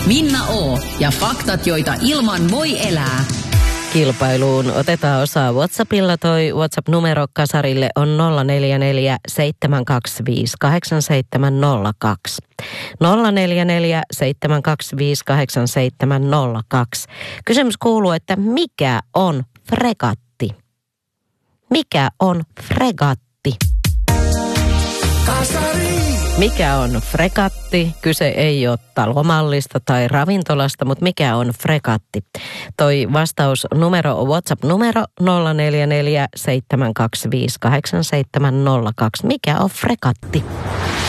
Minna O. ja faktat, joita ilman voi elää. Kilpailuun otetaan osaa WhatsAppilla. Toi WhatsApp-numero kasarille on 044 725 8702. 044 725 8702. Kysymys kuuluu, että mikä on fregatti? Mikä on fregatti? Kasari! Mikä on fregatti? Kyse ei ole talomallista tai ravintolasta, mutta mikä on fregatti? Toi vastausnumero on WhatsApp-numero 044 725 8702. Mikä on fregatti?